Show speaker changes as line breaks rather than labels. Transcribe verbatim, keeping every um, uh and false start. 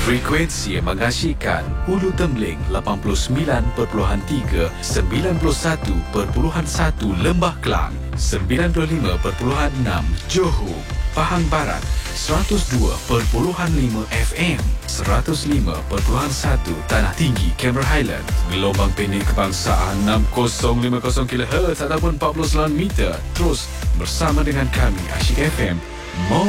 Frekuensi yang mengasyikkan Hulu Tembling lapan puluh sembilan perpuluhan tiga, sembilan puluh satu perpuluhan satu Lembah Kelang, sembilan puluh lima perpuluhan enam Johor, Pahang Barat, seratus dua perpuluhan lima F M, seratus lima perpuluhan satu Tanah Tinggi, Cameron Highland, gelombang pendek kebangsaan enam kosong lima kosong kilohertz ataupun empat puluh sembilan meter. Terus bersama dengan kami Asyik F M.